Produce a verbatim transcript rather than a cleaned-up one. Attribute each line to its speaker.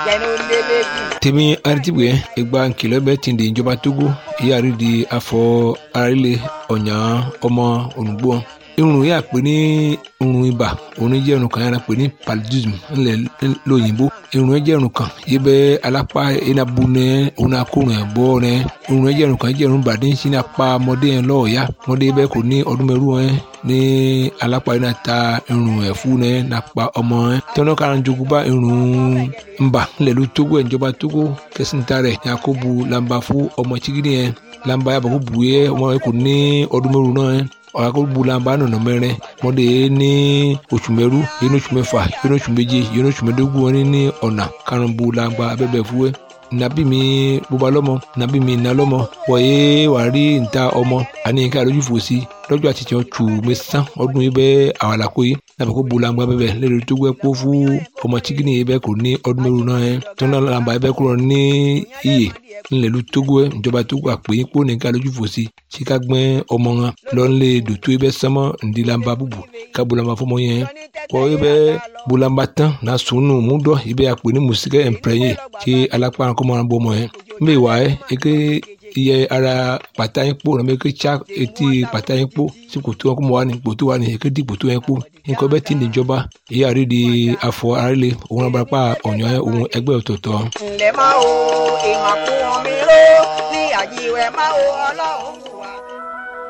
Speaker 1: tèmi aritibwe egba nkìlọ̀ bẹ tìǹde ìjọba Togo ìyáàrí di afọ arílẹ̀ ọ̀nyà ọmọ olùgbò irun yà pé ní irun ibà òun jẹ́ irun kan yàrá pé ní paludism ńlẹ̀ lóyìnbó irun jẹ́ irun kan yìí bẹ́ alápá enabu nẹ òun akórun ẹ̀ bọ́ nẹ irun jẹ́ irun kan jẹ́ irun bàdé ń sin apá ọmọdé yẹn lọ́ọ̀ọ́yá ọmọdé bẹ́ẹ̀ kò ní ọdún mẹ́rù ẹ̀ ní alápá yẹn ta irun ẹ̀ fún nẹ nàpa ọmọ ẹ̀ tọ́nà kára ń jogún bá irun ńbà ńlẹ̀ ló Togo ẹ̀ ìjọba Togo kẹsìntà rẹ̀ yakubu lamba fún ọmọ chigidi yẹn lamba yàbọ̀ kó bu yẹ ọmọ yẹn kò ní ọdún mẹ́rù náà ẹ̀ ọ̀rọ̀ bulamba nọ̀nà mẹ́rin mọ́dé ní oṣù mẹ́rú yẹn oṣù mẹ́fà yẹn oṣù méje yẹn oṣù mẹ́dógún wọn ní ọ̀nà karùn-ún bulamba abẹ́bẹ̀ fúwẹ́ nàbí mi bóba lọ́mọ nàbí mi nà lọ́mọ wọ̀nyé wàá rí níta ọmọ àní ká lójú fò sí lọ́jọ́ àtijọ́ tù mí sán ọdún yìí bẹ́ẹ̀ àwàlàkó yìí nàbẹ̀ kó bulamba bẹ́ẹ̀ lẹ́nu tó gbẹ́ kó fún ọmọ chikini yìí bẹ́ẹ̀ kò ní ọdún mẹ́rù náà yẹn tó náà làǹbà yìí bẹ́ẹ̀ kúrò ní iyè ńlẹ̀lú Togo ẹ̀ ìjọba Togo àpè yín kó ní ká lójú fò sí tí ká gbẹ́ ọmọ wọn lọ́nlẹ̀ dòtó yìí bẹ́ẹ̀ sánmọ́ ǹdí làǹbà bùbù ká bulamba fọmọ yẹn kọ́ yìí bẹ́ẹ̀ bulamba tán náà sùnù múdọ̀ yìí bẹ́ẹ̀ àpè ní mùsíkẹ́ ẹ̀ǹpẹ̀rẹ̀yẹ tí alápá kọ́mọ́ràn bọ́ ọmọ yẹn mbẹ́ wà ẹ́ eke iye ara pàtà yín kpó nàbẹ eke tsa etí pàtà yín kpó tí kòtò wọn kó mọ wà ní kòtò wà ní eke di kòtò yẹn kpó nǹkan bẹ́ẹ̀ ti níjọba èyí àrí di afọ arílẹ̀ òun náà barapá ọ̀nyọ́ òun ẹgbẹ́ ọ̀tọ̀ọ̀tọ̀.
Speaker 2: ǹlẹ́ máa wo ìmàkùn mi ró ní àjíwẹ̀ máa wo ọlọ́run.